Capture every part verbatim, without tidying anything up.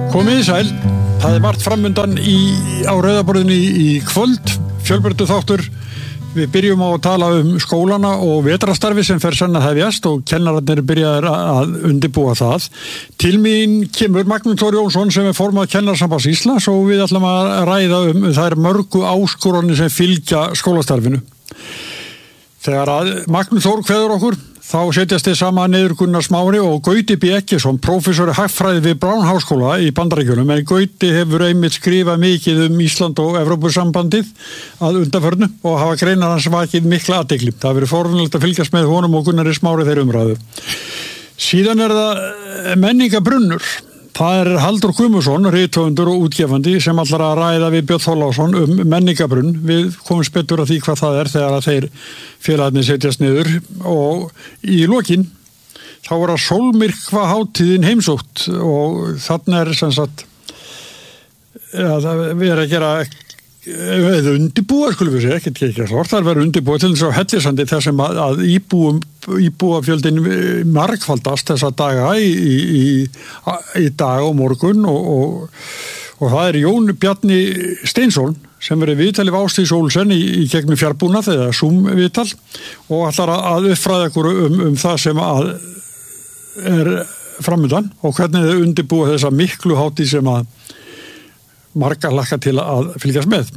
Komið í sæl, það er margt framundan í, á rauðaborðinu í, í kvöld, fjölbreyttur þáttur. Við byrjum á að tala um skólana og vetrastarfi sem fer senn að hefjast og kennararnir byrjaðir að undirbúa það. Til mín kemur Magnús Þór Jónsson sem er formaður Kennarasambands Íslands og við ætlum að ræða um þær mörgu áskoranir sem fylgja skólastarfinu. Þegar að Magnús Þór kveður okkur, þá setjast þið saman niður Gunnar Smári og Gauti B. Eggertsson, prófessor í hagfræði við Brown háskóla í Bandaríkjunum. En Gauti hefur einmitt skrifað mikið um Ísland og Evrópusambandið að undanförnu og hafa greinar hans vakið mikla athygli. Það hefur verið forvunlegt að fylgjast með honum og Gunnari Smári þeirra umræðu. Síðan er það menningabrunnur. Það er Halldór Guðmundsson, rithöfundur og útgefandi sem ætlar að ræða við Björn Þorláksson um menningabrunn. Við komumst betur að því hvað það er þegar að þeir félagarnir setjast niður og í lokin þá er að sólmyrkva hátíðin heimsótt og þarna er sem sagt ja, það er að gera eða undirbúa, skulum við segja, ekkert ekki að hlort, það er verið undirbúa til þess að Hellisandi þar sem að, að íbúum, íbúafjöldin margfaldast þessa daga í, í, í dag og morgun og, og, og það er Jón Bjarni Steinsson sem verið viðtal við Ásdís Olsen í, í gegnum fjárbúnað eða Zoom-viðtal og ætlar að uppfræða ykkur um, um það sem að er framundan og hvernig þau undirbúa þessa miklu hátíð sem að margar hlakka til að fylgjast með.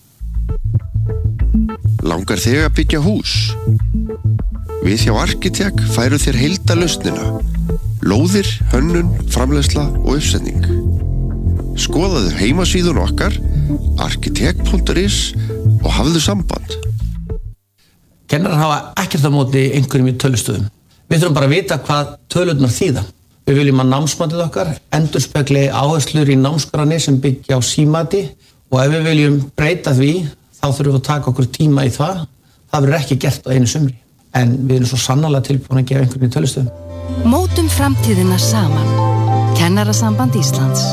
Langar þig að byggja hús? Við hjá Arkitek færum þér heildarlausnina. Lóðir, hönnun, framleiðsla og uppsetning. Skoðaðu heimasíðun okkar arkitek punktur is og hafðu samband. Kennarar hafa ekkert á móti einhverjum í tölustöðum. Við þurfum bara að vita hvað tölurnar þýða. Við viljum að námsmatið okkar endurspegli áherslur í námskránni sem byggja á símati og ef við viljum breyta því þá þurfum við að taka okkur tíma í það. Það verður ekki gert á einu sumri en við erum svo sannarlega tilbúin að gefa einhvern í tölustöðum. Mótum framtíðina saman. Kennarasamband Íslands.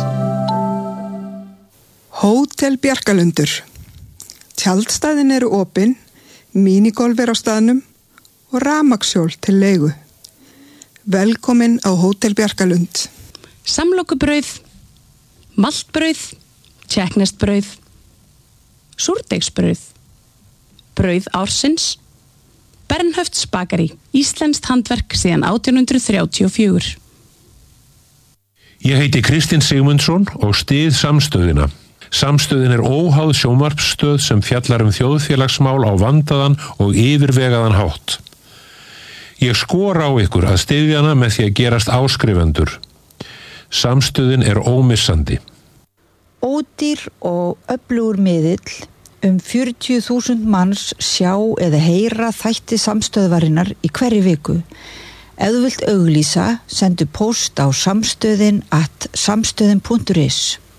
Hótel Bjarkalundur. Tjaldstæðin eru opin, mínigolf er á staðnum og rafmagnshjól til leigu. Velkomin á Hótel Bjarkalund. Samlokubrauð, maltbrauð, tjekknestbrauð, súrdeigsbrauð, brauð ársins, Bernhöfts bakari, íslenskt handverk síðan átján hundruð þrjátíu og fjögur. Ég heiti Kristinn Sigmundsson og styð samstöðina. Samstöðin er óháð sjónvarpsstöð sem fjallar um þjóðfélagsmál á vandaðan og yfirvegaðan hátt. Ég skora á ykkur að styðja hana með því að gerast áskrifendur. Samstöðin er ómissandi. Ódýr og öflugur miðill, um fjörutíu þúsund manns sjá eða heyra þætti samstöðvarinnar í hverri viku. Ef þú vilt auglýsa, sendu post á samstöðin at samstöðin punktur is.